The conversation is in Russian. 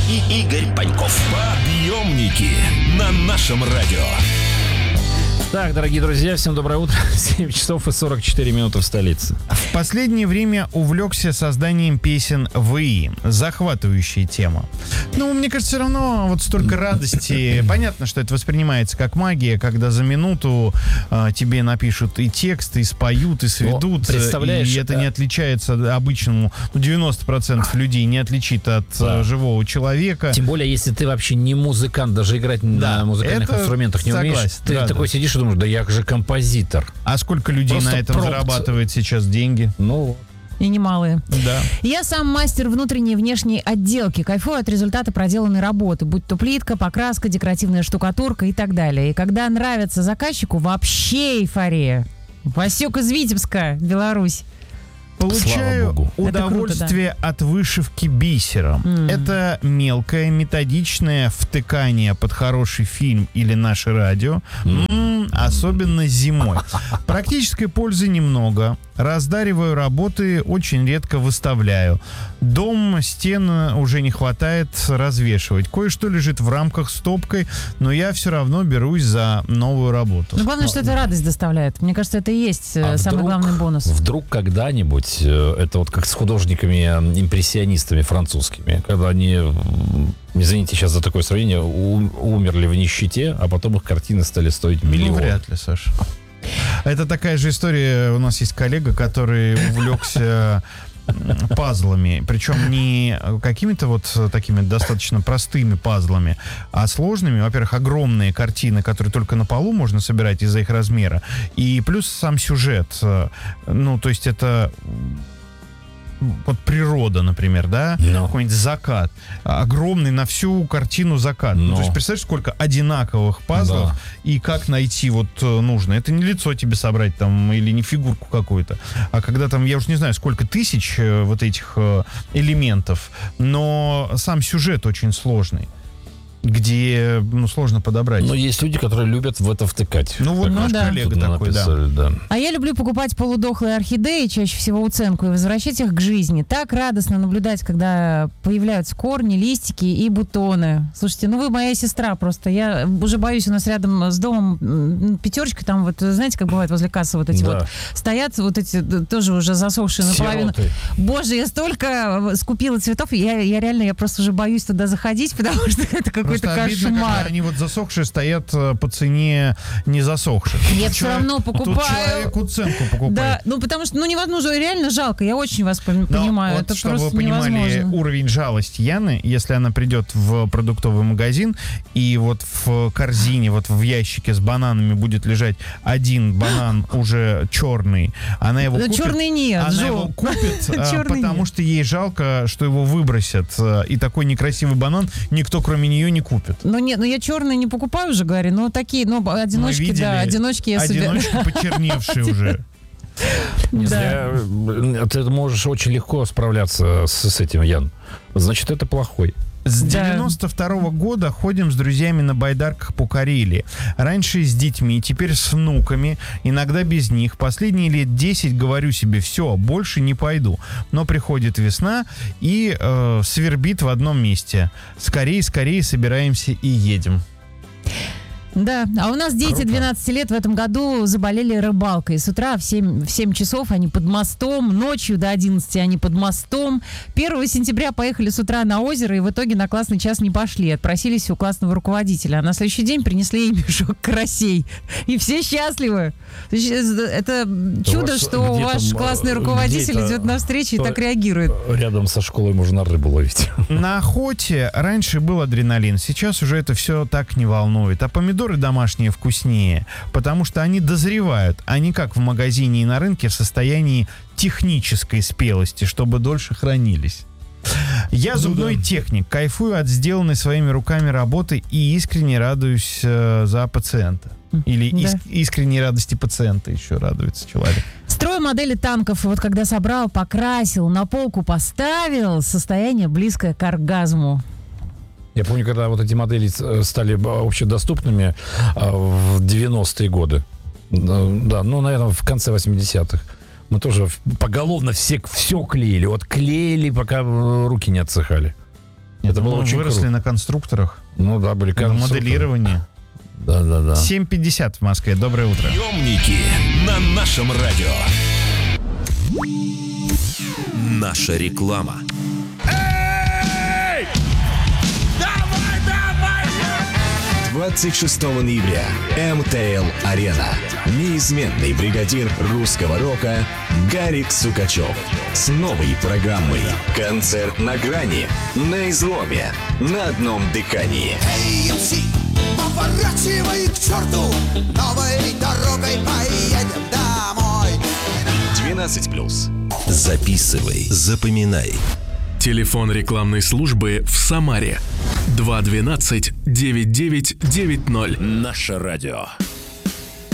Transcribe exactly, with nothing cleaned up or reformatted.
и Игорь Паньков. Подъемники на нашем радио. Так, дорогие друзья, всем доброе утро. семь часов и сорок четыре минуты в столице. В последнее время увлекся созданием песен ВИ. Захватывающая тема. Ну, мне кажется, все равно вот столько радости. Понятно, что это воспринимается как магия, когда за минуту э, тебе напишут и текст, и споют, и сведут. О, представляешь, и это не отличается обычному, ну, девяносто процентов людей не отличит от да. живого человека. Тем более, если ты вообще не музыкант, даже играть да, на музыкальных инструментах не согласен. умеешь, ты да, такой да. сидишь и думаешь, да я же композитор. А сколько людей Просто на этом промпт. зарабатывает сейчас деньги? Ну, и немалые. Да. Я сам мастер внутренней и внешней отделки. Кайфую от результата проделанной работы, будь то плитка, покраска, декоративная штукатурка и так далее. И когда нравится заказчику, вообще эйфория. Васек из Витебска, Беларусь. Получаю удовольствие круто, да. от вышивки бисером. Mm. Это мелкое методичное втыкание под хороший фильм или наше радио, mm. Mm, особенно зимой. Практической пользы немного. Раздариваю работы, очень редко выставляю. Дом, стен уже не хватает развешивать. Кое-что лежит в рамках стопкой, но я все равно берусь за новую работу. Но главное, что это радость доставляет. Мне кажется, это и есть а самый вдруг, главный бонус. Вдруг когда-нибудь это вот как с художниками-импрессионистами французскими, когда они, извините сейчас за такое сравнение, умерли в нищете, а потом их картины стали стоить миллион. Ну, вряд ли, Саша. Это такая же история. У нас есть коллега, который увлекся пазлами. Причем не какими-то вот такими достаточно простыми пазлами, а сложными. Во-первых, огромные картины, которые только на полу можно собирать из-за их размера. И плюс сам сюжет. Ну, то есть это... Вот природа, например, да? No. Какой-нибудь закат. Огромный на всю картину закат. No. Ну, то есть, представляешь, сколько одинаковых пазлов, да. и как найти вот нужно. Это не лицо тебе собрать там, или не фигурку какую-то. А когда там, я уж не знаю, сколько тысяч вот этих элементов, но сам сюжет очень сложный, где, ну, сложно подобрать. Но есть люди, которые любят в это втыкать. Ну, вот наш да. коллега такой, написали, да. да. А я люблю покупать полудохлые орхидеи, чаще всего уценку, и возвращать их к жизни. Так радостно наблюдать, когда появляются корни, листики и бутоны. Слушайте, ну вы моя сестра просто. Я уже боюсь, у нас рядом с домом пятерочка, там вот, знаете, как бывает возле кассы вот эти да. вот стоят, вот эти тоже уже засохшие наполовину. Боже, я столько скупила цветов, я, я реально, я просто уже боюсь туда заходить, потому что это какой-то Просто обидно, кошмар. когда они вот засохшие стоят по цене не засохших. Я тут все человек, равно покупаю. Тут человек уценку покупает. Да, ну потому что, ну невозможно, реально жалко. Я очень вас понимаю. Вот, это чтобы просто вы понимали невозможно. Уровень жалости Яны, если она придет в продуктовый магазин и вот в корзине, вот в ящике с бананами будет лежать один банан уже черный, она его да, купит. Черный нет, она Жо. его купит, потому что ей жалко, что его выбросят. И такой некрасивый банан никто, кроме нее, не купит. Ну нет, ну я черные не покупаю уже, говорю, но такие, ну одиночки, видели, да, одиночки я себе... Одиночки почерневшие уже. Да. Ты можешь очень легко справляться с, с этим, Ян. Значит, это плохой. С девяносто второго года ходим с друзьями на байдарках по Карелии. Раньше с детьми, теперь с внуками, иногда без них. Последние лет десять говорю себе, все, больше не пойду. Но приходит весна и э, свербит в одном месте. Скорее, скорее собираемся и едем. Да, а у нас дети двенадцати лет в этом году заболели рыбалкой. С утра в семь, в семь часов они под мостом, ночью до одиннадцати они под мостом. первого сентября поехали с утра на озеро и в итоге на классный час не пошли. Отпросились у классного руководителя. А на следующий день принесли им мешок карасей. И все счастливы. Это чудо, у что ваш классный руководитель идет навстречу и так реагирует. Рядом со школой можно рыбу ловить. На охоте раньше был адреналин, сейчас уже это все так не волнует. А помидоры домашние вкуснее, потому что они дозревают, а не как в магазине и на рынке в состоянии технической спелости, чтобы дольше хранились. Я зубной техник, кайфую от сделанной своими руками работы и искренне радуюсь э, за пациента. Или да. иск, искренней радости пациента еще радуется человек. Строю модели танков, и вот когда собрал, покрасил, на полку поставил, состояние близкое к оргазму. Я помню, когда вот эти модели стали общедоступными в девяностые годы. Да, ну, наверное, в конце восьмидесятых. Мы тоже поголовно все, все клеили. Вот клеили, пока руки не отсыхали. Это было Мы очень выросли круто. на конструкторах, Ну да, были на конструкторы. моделировании. Да, да, да. семь пятьдесят в Москве. Доброе утро. Приемники на нашем радио. Наша реклама. двадцать шестого ноября. эм тэ эл Арена. Неизменный бригадир русского рока Гарик Сукачев с новой программой. Концерт на грани, на изломе, на одном дыхании. Эй, эм си, поворачивай к черту, новой дорогой поедем домой. двенадцать плюс. Записывай, запоминай. Телефон рекламной службы в Самаре два двенадцать девять девять девять ноль. Наше радио.